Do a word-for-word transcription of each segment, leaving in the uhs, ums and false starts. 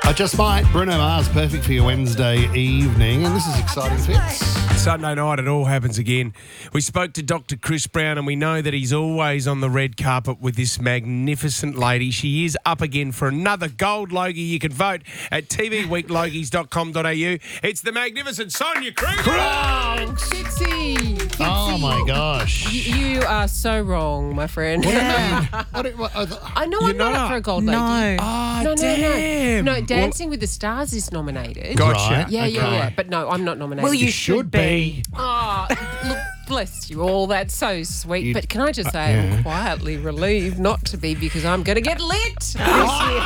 I just might. Bruno Mars, perfect for your Wednesday evening. And this is Exciting Fits. Sunday night, it all happens again. We spoke to Doctor Chris Brown, and we know that he's always on the red carpet with this magnificent lady. She is up again for another gold Logie. You can vote at t v week logies dot com dot a u. It's the magnificent Sonia Kruger. Fitzy, Fitzy. Oh, my gosh. You, you are so wrong, my friend. Yeah. What, what, what, I know You're I'm not not up for a gold lady. No. Oh, No, no, damn. no. No, Dancing with the Stars is nominated. Gotcha. Right. Yeah, yeah, Okay. yeah. But no, I'm not nominated. Well, you You should should be. Oh, look, bless you all. That's so sweet. You- but can I just say, yeah. I'm quietly relieved not to be because I'm going to get lit this year.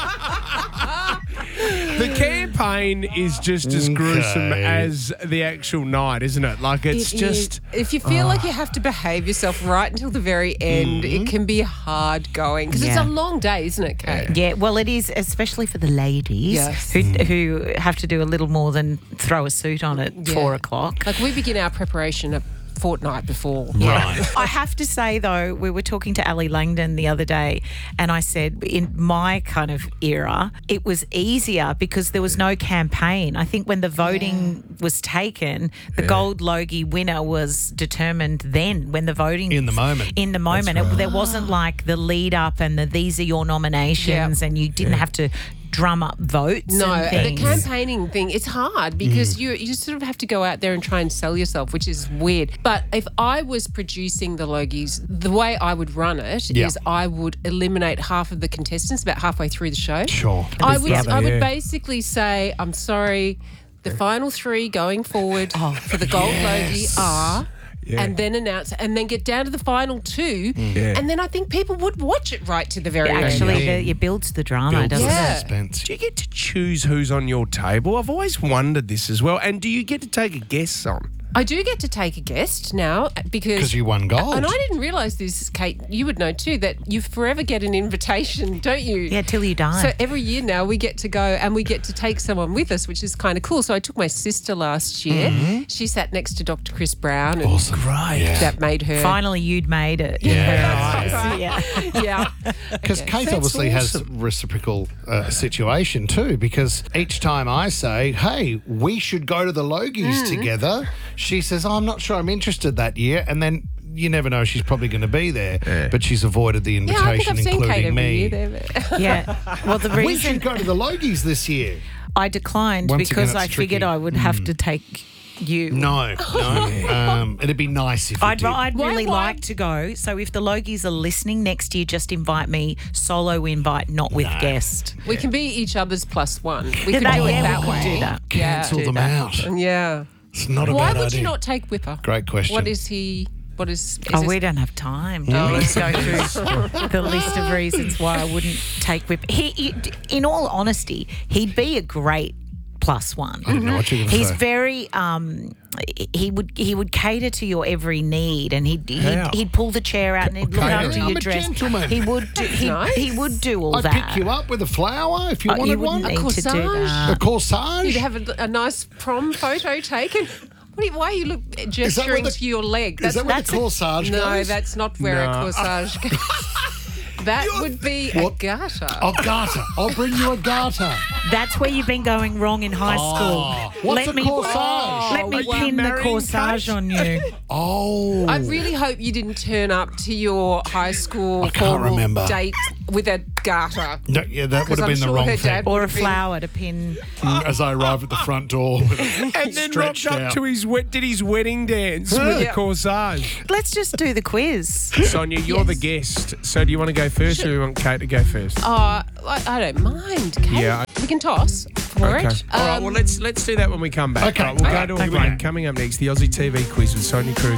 The campaign is just as gruesome Okay. as the actual night, isn't it? Like, it's It just... is. If you feel like you have to behave yourself right until the very end, it can be hard going because it's Yeah. a long day, isn't it, Kate? Yeah, well, it is, especially for the ladies Yes. who who have to do a little more than throw a suit on at Yeah. four o'clock. Like we begin our preparation a fortnight before. Right. I have to say, though, we were talking to Ali Langdon the other day, and I said in my kind of era, it was easier because there was no campaign. I think when the voting was taken, the Gold Logie winner was determined then when the voting... In the moment. In the moment. It, there wasn't like the lead up and the these are your nominations Yeah. and you didn't have to drum up votes No, and the things. campaigning thing, it's hard because you you sort of have to go out there and try and sell yourself, which is weird. But if I was producing the Logies, the way I would run it Yeah. is I would eliminate half of the contestants about halfway through the show. Sure. I would brother, I would yeah. basically say, I'm sorry, the final three going forward for the Gold Logie are... Yeah. And then announce, and then get down to the final two, Yeah. and then I think people would watch it right to the very It end. actually, Yeah. the, it builds the drama, Builds doesn't the Yeah. it? suspense. Do you get to choose who's on your table? I've always wondered this as well. And do you get to take a guest on? I do get to take a guest now because Because you won gold. And I didn't realise this, Kate. You would know too that you forever get an invitation, don't you? Yeah, till you die. So every year now we get to go and we get to take someone with us, which is kind of cool. So I took my sister last year. She sat next to Doctor Chris Brown, and Awesome. Great. Yeah. that made her. Finally, you'd made it. in Yeah. her eyes. Right. Yeah. Yeah. Because Okay. Kate That's obviously has awesome. reciprocal uh, situation too, because each time I say, hey, we should go to the Logies Mm. together, she says, oh, I'm not sure I'm interested that year. And then you never know, she's probably going to be there, but she's avoided the Yeah, I think invitation, I've seen including Kate every me. year there. But Yeah. Well, the We reason should go to the Logies this year. I declined Once because again, I it's figured tricky. I would have to take you. No, no. um, it'd be nice if you I'd, did. I'd Why- really why- like to go. So if the Logies are listening next year, just invite me. Solo invite, not with No. guest. we can be each other's plus one. We Yeah, could that- do it yeah, that we could way. do that. Cancel Yeah. them out. Yeah. It's not a Why bad would idea. you not take Whipper? Great question. What is he? What is? is Oh, this- we don't have time. No, Let's go through the list of reasons why I wouldn't take Whip. He, he, in all honesty, he'd be a great plus one. I didn't know what you were going to He's say. very. Um, he would he would cater to your every need, and he'd he'd, How? he'd pull the chair out and he'd look Catering. after I'm your a dress. gentleman. He would do. He, Nice. he would do all I'd that. pick you up with a flower if you Oh, wanted you wouldn't one. need to do corsage? that. A corsage. You'd have a, a nice prom photo taken. What do you, why are you look, gesturing the- to your leg? Is that where that's the corsage a, No, goes? that's not where No. a corsage goes. That would be a What? garter. A garter. I'll bring you a garter. That's where you've been going wrong in high school. Oh, what's let a me corsage? let me Are you pin the marrying corsage Kate? on you. Oh. I really hope you didn't turn up to your high school I can't formal remember. date with a garter. No, yeah, that would have I'm been the sure wrong her thing. dad Or a would be- flower to pin. As I arrive at the front door. With And then rocked stretched up out. to his wed- did his wedding dance with the Yeah. corsage. Let's just do the quiz. Sonia, you're the guest. So do you want to go first, or do you want Kate to go first? Oh, I, I don't mind. Kate. Yeah. We can toss for Okay. it. All right. Um, Well, let's let's do that when we come back. Okay. All right, we'll Okay. go to a Okay. break. Coming up next, the Aussie T V quiz with Sonia Kruger.